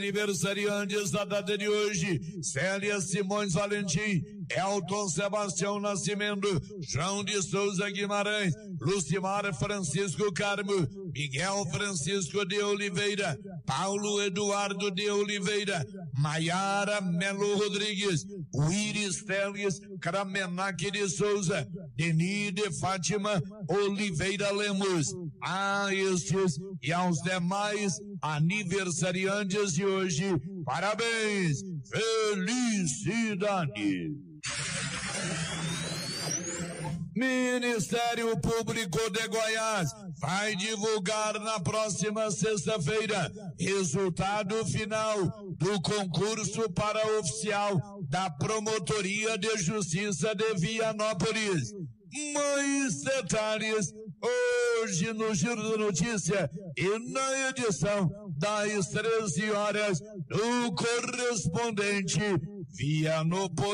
Aniversariantes da data de hoje: Célia Simões Valentim, Elton Sebastião Nascimento, João de Souza Guimarães, Lucimar Francisco Carmo, Miguel Francisco de Oliveira, Paulo Eduardo de Oliveira, Maiara Melo Rodrigues, Uíris Teles Kramenak de Souza, Deni de Fátima Oliveira Lemos. A estes e aos demais aniversariantes de hoje, parabéns, felicidade. Ministério Público de Goiás vai divulgar na próxima sexta-feira resultado final do concurso para oficial da Promotoria de Justiça de Vianópolis. Mais detalhes hoje no Giro da Notícia e na edição das 13 horas, o correspondente Vianópolis.